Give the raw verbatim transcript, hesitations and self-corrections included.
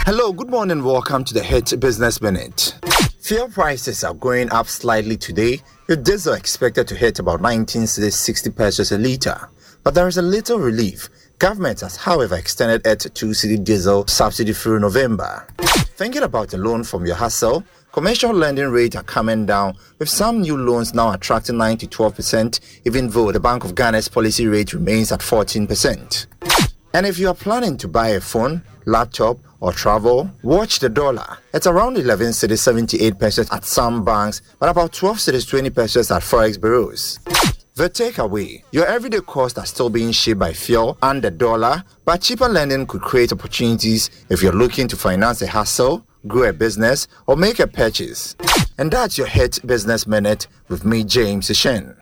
Hello, good morning. Welcome to the Hit Business Minute. Fuel prices are going up slightly today, with diesel expected to hit about nineteen cedis sixty pesos a litre. But there is a little relief. Government has, however, extended it to two cedi diesel subsidy through November. Thinking about a loan from your hustle? Commercial lending rates are coming down, with some new loans now attracting nine to twelve percent, even though the Bank of Ghana's policy rate remains at fourteen percent. And if you are planning to buy a phone, laptop, or travel, watch the dollar. It's around eleven cedis seventy-eight pesos at some banks, but about twelve cedis twenty pesos at forex bureaus. The takeaway: your everyday costs are still being shaped by fuel and the dollar, but cheaper lending could create opportunities if you're looking to finance a hustle, grow a business, or make a purchase. And that's your Hit Business Minute with me, James Shen.